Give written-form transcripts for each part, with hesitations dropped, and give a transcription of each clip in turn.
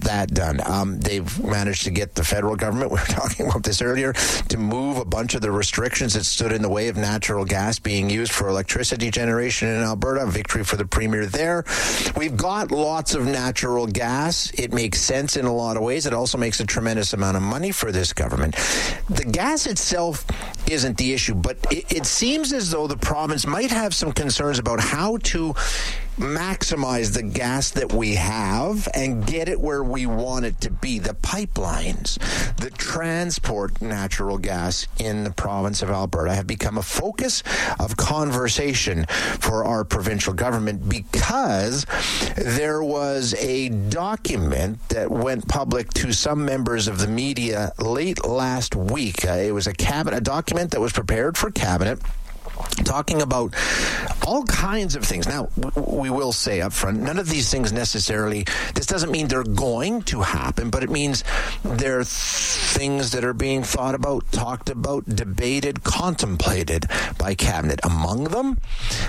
that done. They've managed to get the federal government, we were talking about this earlier, to move a bunch of the restrictions that stood in the way of natural gas being used for electricity generation in Alberta. Victory for the Premier there. We've got lots of natural gas. It makes sense in a lot of ways. It also makes a tremendous amount of money for this government. The gas itself isn't the issue, but it seems as though the province might have some concerns about how to maximize the gas that we have and get it where we want it to be. The pipelines that transport natural gas in the province of Alberta have become a focus of conversation for our provincial government because there was a document that went public to some members of the media late last week. It was a document that was prepared for cabinet, talking about all kinds of things. Now, we will say up front, none of these things necessarily, this doesn't mean they're going to happen, but it means they're things that are being thought about, talked about, debated, contemplated by cabinet. Among them,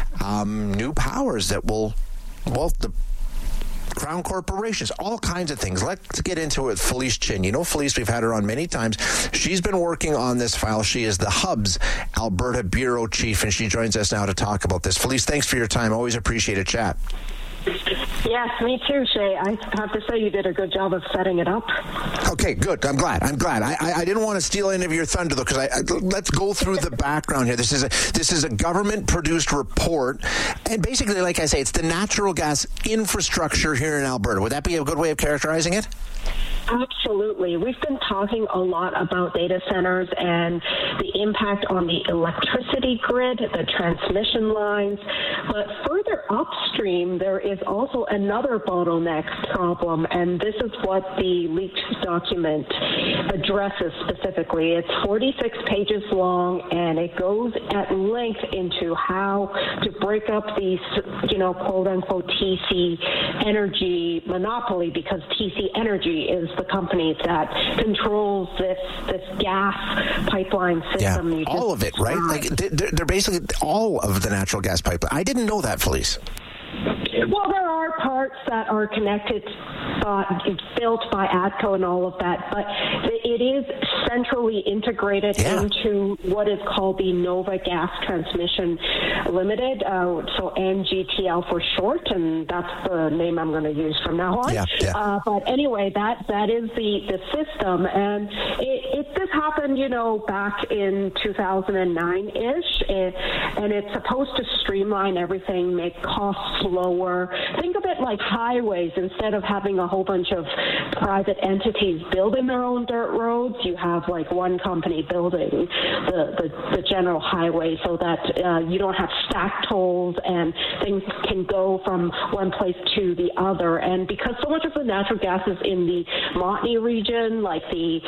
new powers that will, the Crown corporations, all kinds of things. Let's get into it. Felice Chin. You know Felice, we've had her on many times. She's been working on this file. She is the Hub's Alberta Bureau Chief, and she joins us now to talk about this. Felice, thanks for your time. Always appreciate a chat. Yes, me too, Shay. I have to say you did a good job of setting it up. Okay, good. I'm glad. I didn't want to steal any of your thunder, though, because let's go through the background here. This is a government-produced report, and basically, like I say, it's the natural gas infrastructure here in Alberta. Would that be a good way of characterizing it? Absolutely. We've been talking a lot about data centers and the impact on the electricity grid, the transmission lines. But further upstream, there is also another bottleneck problem, and this is what the leaked document addresses specifically. It's 46 pages long, and it goes at length into how to break up these, quote-unquote TC Energy monopoly, because TC Energy is the company that controls this gas pipeline system. Yeah, all of it, right? Like they're basically all of the natural gas pipeline. I didn't know that, Felice. Well, there are parts that are connected, built by ATCO and all of that, but it is centrally integrated into what is called the Nova Gas Transmission Limited, so NGTL for short, and that's the name I'm going to use from now on. But anyway, that is the system, and this happened, back in 2009-ish, and it's supposed to streamline everything, make costs lower. Think of it like highways. Instead of having a whole bunch of private entities building their own dirt roads, you have like one company building the general highway, so that you don't have stack tolls and things can go from one place to the other. And because so much of the natural gas is in the Montney region, like the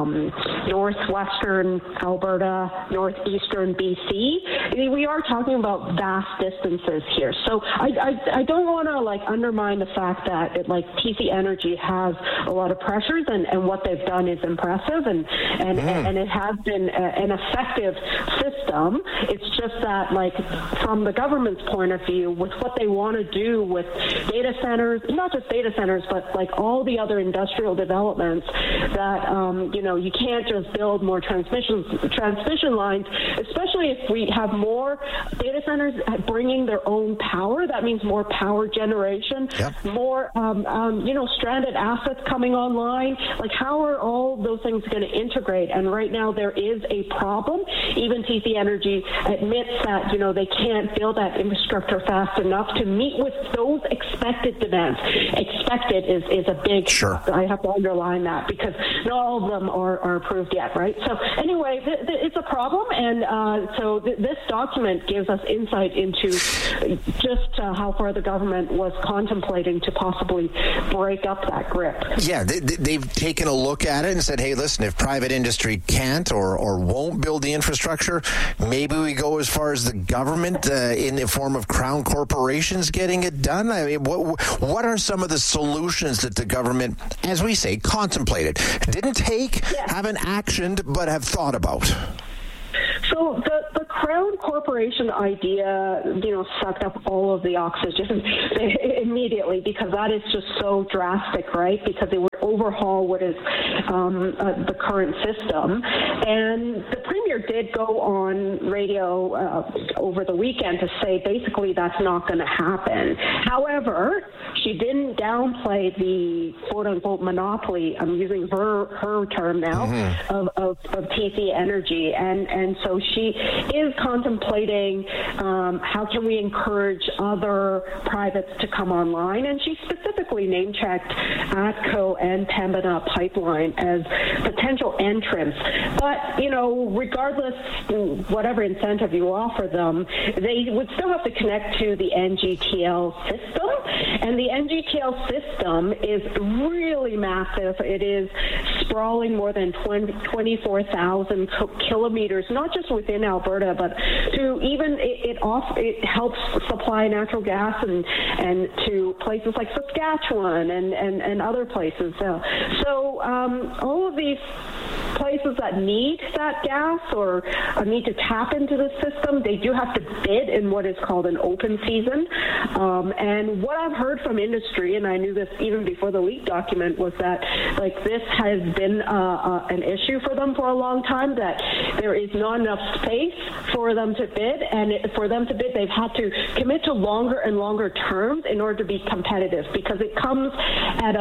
northwestern Alberta, northeastern BC, we are talking about vast distances here. So I don't want to undermine the fact that TC Energy has a lot of pressures, and what they've done is impressive, and it has been an effective system. It's just that from the government's point of view, with what they want to do with data centers, not just data centers, but all the other industrial developments, that you can't just build more transmission lines, especially if we have more data centers bringing their own power. That means more power generation, more stranded assets coming online. How are all those things going to integrate? And right now there is a problem. Even TC Energy admits that they can't build that infrastructure fast enough to meet with those expected demands. Expected is a big, I have to underline that, because not all of them are approved yet, right? So anyway, it's a problem, and so this document gives us insight into just how far the government was contemplating to possibly break up that grip. Yeah, they've taken a look at it and said, hey, listen, if private industry can't or won't build the infrastructure, maybe we go as far as the government in the form of Crown corporations getting it done. I mean, what are some of the solutions that the government, as we say, contemplated, didn't take, haven't actioned, but have thought about? So the Crown Corporation idea, sucked up all of the oxygen immediately, because that is just so drastic, right? Because it would overhaul what is the current system. And the Premier did go on radio over the weekend to say basically that's not going to happen. However, she didn't downplay the quote-unquote monopoly, I'm using her term now, of TC Energy. And so she is contemplating how can we encourage other privates to come online. And she specifically name-checked ATCO and Pembina Pipeline as potential entrants. But, regardless, whatever incentive you offer them, they would still have to connect to the NGTL system. And the NGTL system is really massive. It is sprawling more than 24,000 kilometers, not just within Alberta, but to even it helps supply natural gas and to places like Saskatchewan and other places. So all of these places that need that gas or need to tap into the system, they do have to bid in what is called an open season. And what I've heard from industry, and I knew this even before the leak document, was that this has been an issue for them for a long time, that there is not enough space for them to bid, and for them to bid, they've had to commit to longer and longer terms in order to be competitive, because it comes at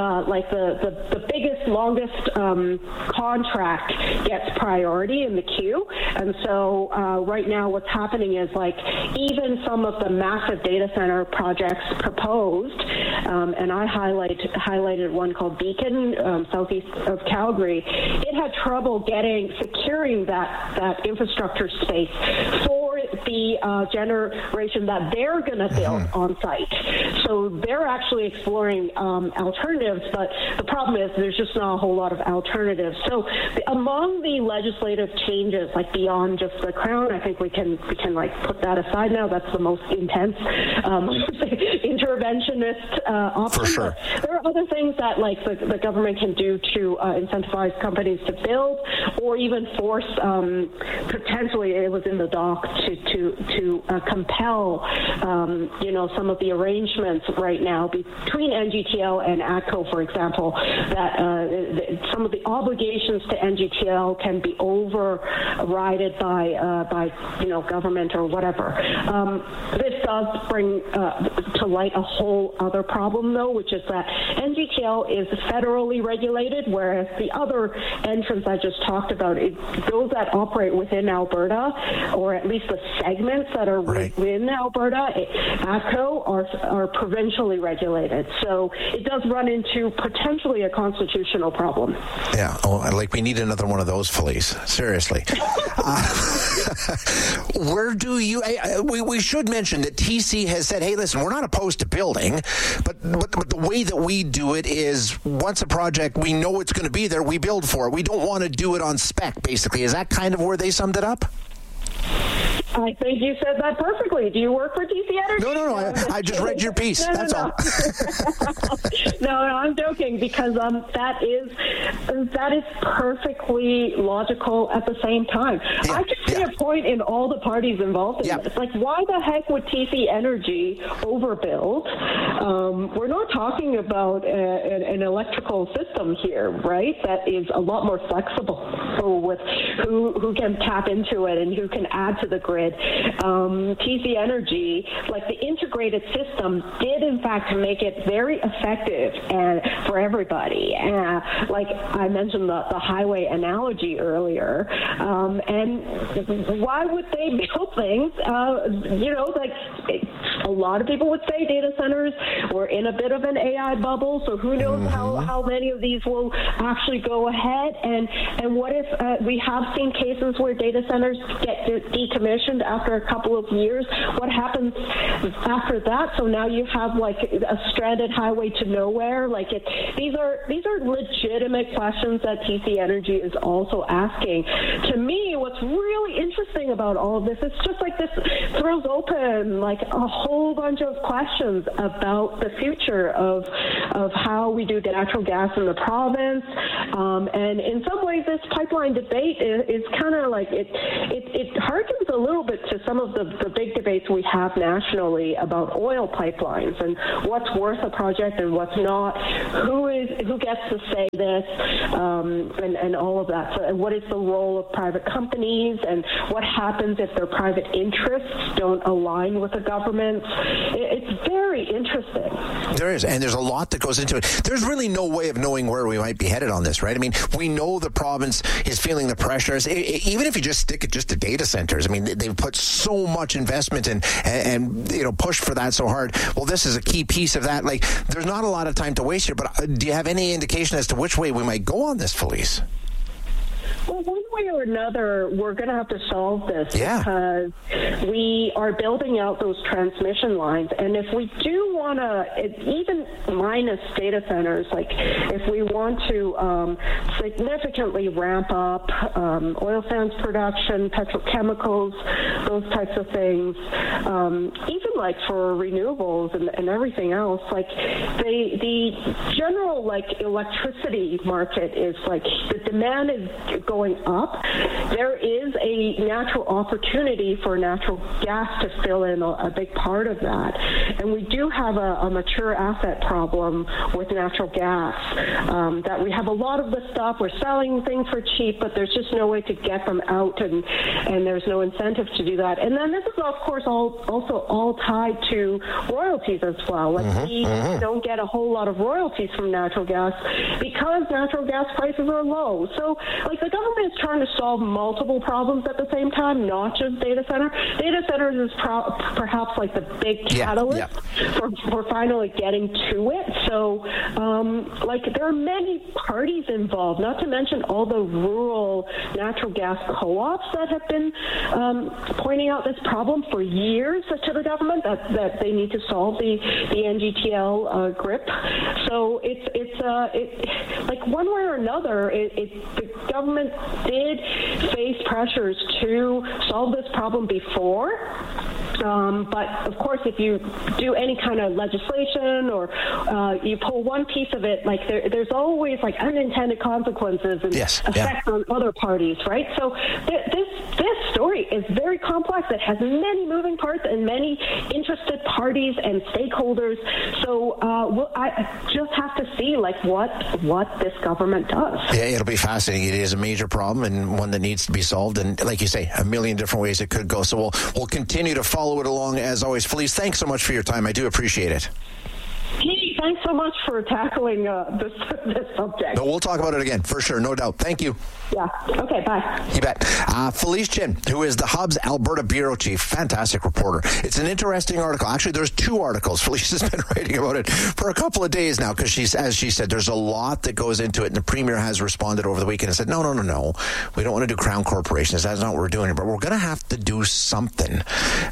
the biggest, longest contract gets priority in the queue. And so right now what's happening is even some of the massive data center projects proposed, and I highlighted one called Beacon, southeast of Calgary, it had trouble securing that infrastructure space for the generation that they're going to build on site. So they're actually exploring alternatives, but the problem is there's just not a whole lot of alternatives. So among the legislative changes, beyond just the Crown, I think we can put that aside now. That's the most intense interventionist option. For sure. But there are other things that the government can do to incentivize companies to build, or even force, potentially it was in the dock, to compel some of the arrangements right now between NGTL and ATCO, for example, that some of the obligations to NGTL can be overridden by government or whatever. This does bring to light a whole other problem, though, which is that NGTL is federally regulated, whereas the other entrants I just talked about, those that operate within Alberta, or at least the segments that are within Alberta, ATCO, are provincially regulated. So it does run into potentially a constitutional problem. Yeah, we need another one of those, Felice. Seriously. Where do you... We should mention that TC has said, hey, listen, we're not opposed to building, but the way that we do it is once a project, we know it's going to be there, we build for it. We don't want to do it on spec, basically. Is that kind of where they summed it up? I think you said that perfectly. Do you work for TC Energy? No. I just read your piece. That's all. No, I'm joking, because that is perfectly logical at the same time. Yeah, I just see a point in all the parties involved in this. Why the heck would TC Energy overbuild? We're not talking about an electrical system here, right? That is a lot more flexible with who can tap into it and who can add to the grid. TC Energy, the integrated system, did in fact make it very effective and for everybody. I mentioned the highway analogy earlier, and why would they build things? A lot of people would say data centers were in a bit of an AI bubble, so who knows how many of these will actually go ahead, and what if we have seen cases where data centers get decommissioned after a couple of years? What happens after that? So now you have a stranded highway to nowhere. These are legitimate questions that TC Energy is also asking. To me, what what's really interesting about all of this, it's just like this throws open like a whole bunch of questions about the future of how we do natural gas in the province. And in some ways, this pipeline debate is kind of like it harkens a little bit to some of the big debates we have nationally about oil pipelines and what's worth a project and what's not, who gets to say this, and all of that. So, and what is the role of private companies, and what happens if their private interests don't align with the government? It's very interesting. There is, and there's a lot that goes into it. There's really no way of knowing where we might be headed on this, right? I mean, we know the province is feeling the pressures. Even if you just stick it just to data centers, I mean, they've put so much investment in and pushed for that so hard. Well, this is a key piece of that. Like, there's not a lot of time to waste here, but do you have any indication as to which way we might go on this, Felice? Well, one way or another, we're going to have to solve this because we are building out those transmission lines. And if we do want to, even minus data centers, like if we want to significantly ramp up oil sands production, petrochemicals, those types of things, even like for renewables and everything else, like the general like electricity market is like the demand is going up. There is a natural opportunity for natural gas to fill in a big part of that. And we do have a mature asset problem with natural gas, that we have a lot of the stuff. We're selling things for cheap, but there's just no way to get them out, and there's no incentive to do that. And then this is, of course, also all tied to royalties as well. Like we don't get a whole lot of royalties from natural gas because natural gas prices are low. So, like, the government is trying to solve multiple problems at the same time, not just data center. Data centers is perhaps like the big catalyst for finally getting to it. So, like, there are many parties involved, not to mention all the rural natural gas co-ops that have been pointing out this problem for years to the government, that they need to solve the NGTL GRIP. So it's like one way or another, the government did face pressures to solve this problem before. But of course, if you do any kind of legislation or you pull one piece of it, like there's always like unintended consequences and effects on other parties, right? So this story is very complex. It has many moving parts and many interested parties and stakeholders. So I just have to see like what this government does. Yeah, it'll be fascinating. It is a major problem and one that needs to be solved. And like you say, a million different ways it could go. So we'll continue to follow it along as always. Felice, thanks so much for your time. I do appreciate it. Hey, thanks so much for tackling this subject. No, we'll talk about it again, for sure, no doubt. Thank you. Yeah, okay, bye. You bet. Felice Chin, who is the Hub's Alberta Bureau Chief, fantastic reporter. It's an interesting article. Actually, there's two articles. Felice has been writing about it for a couple of days now because as she said, there's a lot that goes into it, and the Premier has responded over the weekend and said, no. We don't want to do Crown corporations. That's not what we're doing, but we're going to have to do something.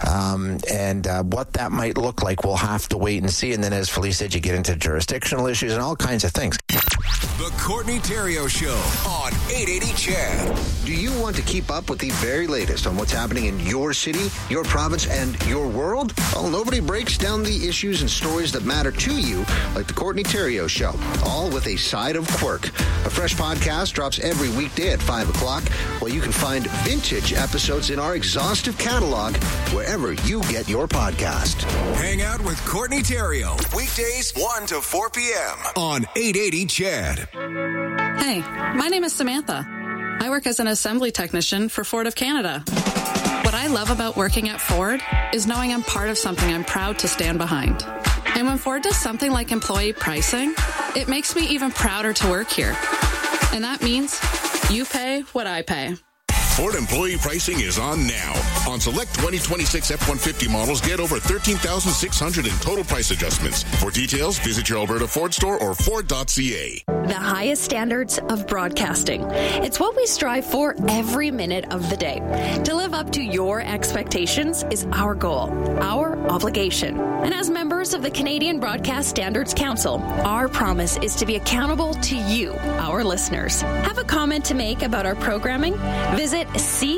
And what that might look like, we'll have to wait and see. And then, as Felice said, you get into jurisdictional issues and all kinds of things. The Courtney Theriault Show on 880 CHED. Do you want to keep up with the very latest on what's happening in your city, your province, and your world? Well, nobody breaks down the issues and stories that matter to you like the Courtney Theriault Show, all with a side of quirk. A fresh podcast drops every weekday at 5 o'clock, while you can find vintage episodes in our exhaustive catalog wherever you get your podcast. Hang out with Courtney Theriault, weekdays 1 to 4 p.m. on 880 CHED. Hey, my name is Samantha. I work as an assembly technician for Ford of Canada. What I love about working at Ford is knowing I'm part of something I'm proud to stand behind. And when Ford does something like employee pricing, it makes me even prouder to work here. And that means you pay what I pay. Ford employee pricing is on now. On select 2026 F-150 models, get over $13,600 in total price adjustments. For details, visit your Alberta Ford store or Ford.ca. the highest standards of broadcasting. It's what we strive for every minute of the day. To live up to your expectations is our goal, our obligation. And as members of the Canadian Broadcast Standards Council, our promise is to be accountable to you, our listeners. Have a comment to make about our programming? Visit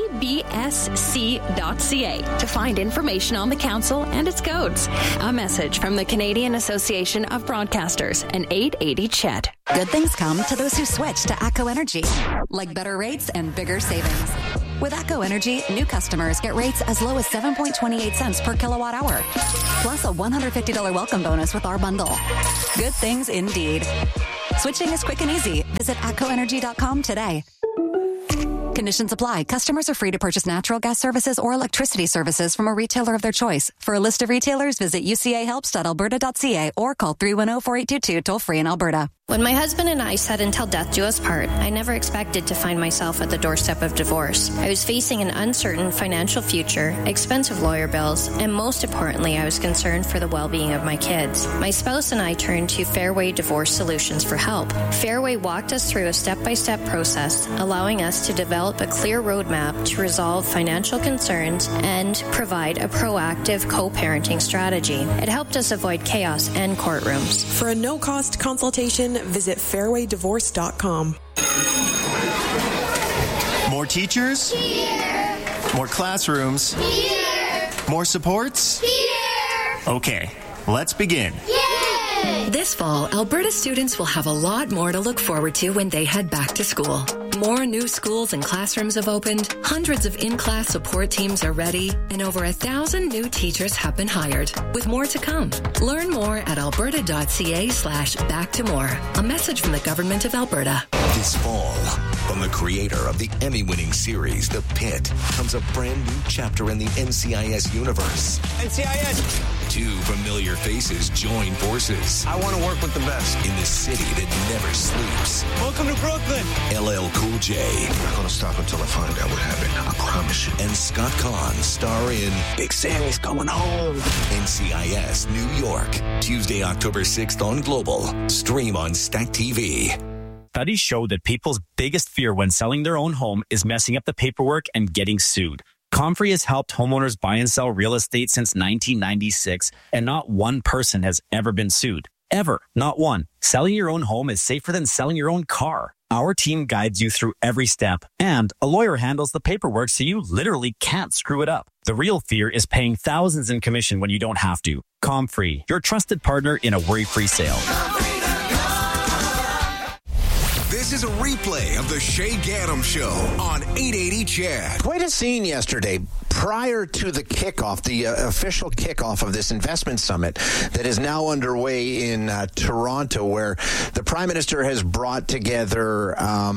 cbsc.ca to find information on the council and its codes. A message from the Canadian Association of Broadcasters and 880 CHED. Good things come to those who switch to ATCO Energy, like better rates and bigger savings. With ATCO Energy, new customers get rates as low as 7.28 cents per kilowatt hour, plus a $150 welcome bonus with our bundle. Good things indeed. Switching is quick and easy. Visit atcoenergy.com today. Conditions apply. Customers are free to purchase natural gas services or electricity services from a retailer of their choice. For a list of retailers, visit ucahelps.alberta.ca or call 310-4822 toll-free in Alberta. When my husband and I said until death do us part, I never expected to find myself at the doorstep of divorce. I was facing an uncertain financial future, expensive lawyer bills, and most importantly, I was concerned for the well-being of my kids. My spouse and I turned to Fairway Divorce Solutions for help. Fairway walked us through a step-by-step process, allowing us to develop a clear roadmap to resolve financial concerns and provide a proactive co-parenting strategy. It helped us avoid chaos and courtrooms. For a no-cost consultation, visit fairwaydivorce.com. More teachers? Here. More classrooms? Here. More supports? Here. Okay, let's begin. Yay! This fall, Alberta students will have a lot more to look forward to when they head back to school. More new schools and classrooms have opened, hundreds of in-class support teams are ready, and over 1,000 new teachers have been hired, with more to come. Learn more at alberta.ca/back-to-more. A message from the Government of Alberta. This fall, from the creator of the Emmy-winning series, The Pit, comes a brand new chapter in the NCIS universe. NCIS! Two familiar faces join forces. I want to work with the best. In the city that never sleeps. Welcome to Brooklyn. LL Cool J. I'm not going to stop until I find out what happened. I promise you. And Scott Kahn star in Big Sammy's Coming Home. NCIS New York. Tuesday, October 6th on Global. Stream on Stack TV. Studies show that people's biggest fear when selling their own home is messing up the paperwork and getting sued. Comfrey has helped homeowners buy and sell real estate since 1996, and not one person has ever been sued. Ever. Not one. Selling your own home is safer than selling your own car. Our team guides you through every step, and a lawyer handles the paperwork so you literally can't screw it up. The real fear is paying thousands in commission when you don't have to. Comfrey, your trusted partner in a worry-free sale. This is a replay of the Shay Gaddam Show on 880 CHED. Quite a scene yesterday prior to the kickoff, the official kickoff of this investment summit that is now underway in Toronto, where the Prime Minister has brought together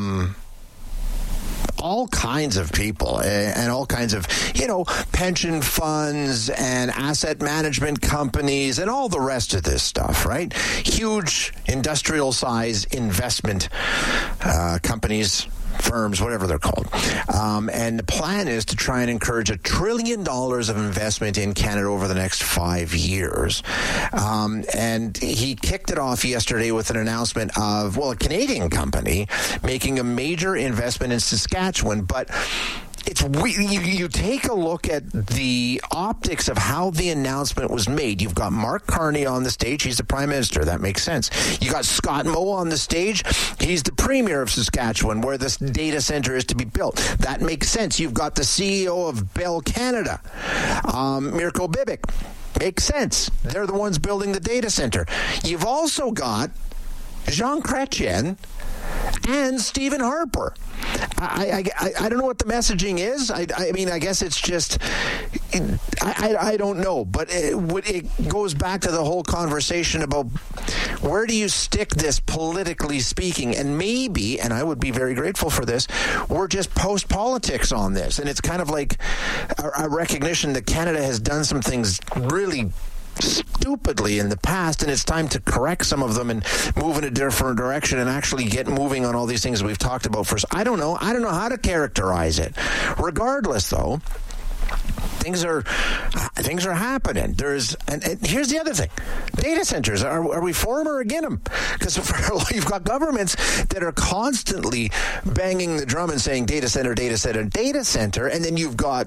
all kinds of people and all kinds of, pension funds and asset management companies and all the rest of this stuff, right? Huge industrial size investment companies, firms, whatever they're called. And the plan is to try and encourage $1 trillion of investment in Canada over the next 5 years. And he kicked it off yesterday with an announcement of, a Canadian company making a major investment in Saskatchewan, but you take a look at the optics of how the announcement was made. You've got Mark Carney on the stage. He's the Prime Minister. That makes sense. You got Scott Moe on the stage. He's the Premier of Saskatchewan, where this data center is to be built. That makes sense. You've got the CEO of Bell Canada, Mirko Bibic. Makes sense. They're the ones building the data center. You've also got Jean Chrétien and Stephen Harper. I don't know what the messaging is. I mean, I guess it's just, I don't know. But it goes back to the whole conversation about where do you stick this politically speaking? And maybe, and I would be very grateful for this, we're just post-politics on this. And it's kind of like a recognition that Canada has done some things really stupidly in the past, and it's time to correct some of them and move in a different direction and actually get moving on all these things we've talked about first. I don't know how to characterize it. Regardless, though, things are happening. And here's the other thing: data centers. Are we for them or against them? Because you've got governments that are constantly banging the drum and saying data center, data center, data center, and then you've got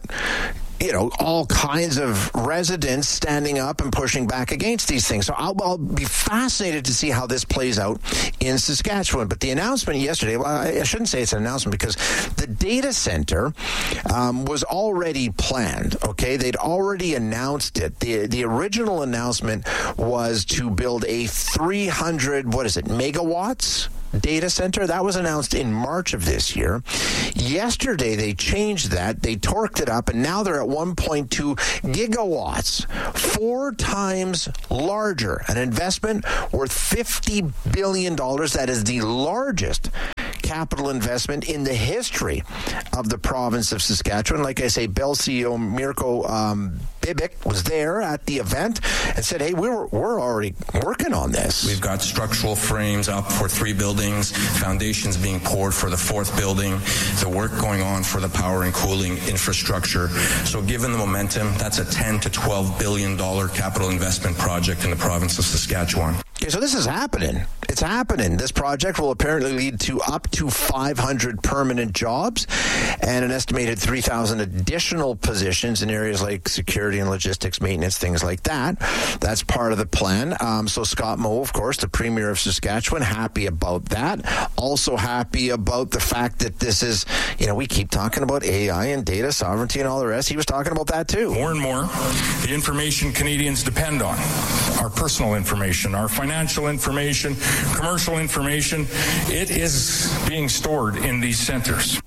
all kinds of residents standing up and pushing back against these things. So I'll be fascinated to see how this plays out in Saskatchewan. But the announcement yesterday, well, I shouldn't say it's an announcement because the data center was already planned, okay? They'd already announced it. The original announcement was to build a 300, megawatts data center. That was announced in March of this year. Yesterday, they changed that. They torqued it up, and now they're at 1.2 gigawatts, 4 times larger. An investment worth $50 billion. That is the largest capital investment in the history of the province of Saskatchewan. Like I say, Bell CEO Mirko Bibic was there at the event and said, hey, we're already working on this. We've got structural frames up for 3 buildings, foundations being poured for the 4th building, the work going on for the power and cooling infrastructure. So given the momentum, that's a $10 to $12 billion capital investment project in the province of Saskatchewan. Okay, so this is happening. It's happening. This project will apparently lead to up to 500 permanent jobs and an estimated 3,000 additional positions in areas like security and logistics, maintenance, things like that. That's part of the plan. So Scott Moe, of course, the Premier of Saskatchewan, happy about that. Also happy about the fact that this is, we keep talking about AI and data sovereignty and all the rest. He was talking about that too. More and more, the information Canadians depend on, our personal information, our financial information, commercial information, it is being stored in these centers.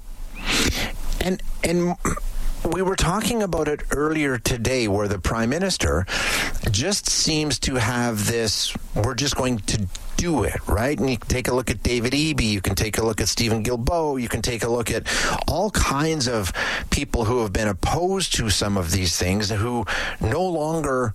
And we were talking about it earlier today where the Prime Minister just seems to have this, we're just going to do it, right? And you can take a look at David Eby, you can take a look at Stephen Guilbeault, you can take a look at all kinds of people who have been opposed to some of these things who no longer...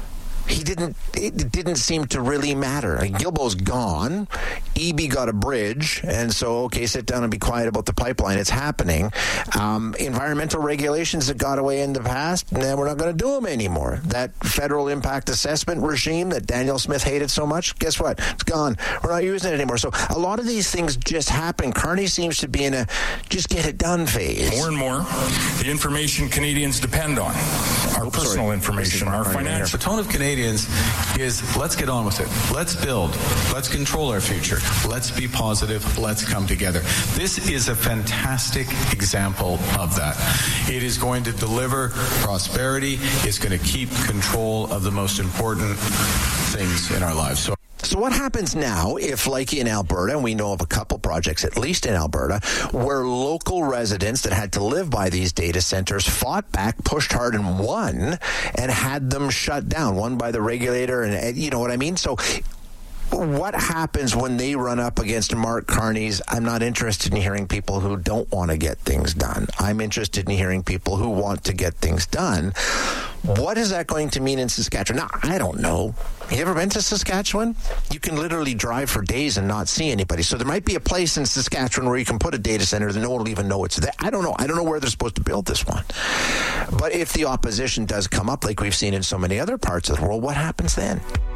It didn't seem to really matter. Guilbeault's gone. Eby got a bridge. And so, okay, sit down and be quiet about the pipeline. It's happening. Environmental regulations that got away in the past, we're not going to do them anymore. That federal impact assessment regime that Danielle Smith hated so much, guess what? It's gone. We're not using it anymore. So a lot of these things just happen. Carney seems to be in a just get it done phase. More and more, the information Canadians depend on, our personal information, our financial... The tone of Canadians is let's get on with it. Let's build. Let's control our future. Let's be positive. Let's come together. This is a fantastic example of that. It is going to deliver prosperity. It's going to keep control of the most important things in our lives. So what happens now if, like in Alberta, and we know of a couple projects, at least in Alberta, where local residents that had to live by these data centers fought back, pushed hard, and won, and had them shut down, won by the regulator, and you know what I mean? So what happens when they run up against Mark Carney's? I'm not interested in hearing people who don't want to get things done. I'm interested in hearing people who want to get things done. What is that going to mean in Saskatchewan? Now, I don't know. You ever been to Saskatchewan? You can literally drive for days and not see anybody. So there might be a place in Saskatchewan where you can put a data center that no one will even know it's there. I don't know. I don't know where they're supposed to build this one. But if the opposition does come up like we've seen in so many other parts of the world, what happens then?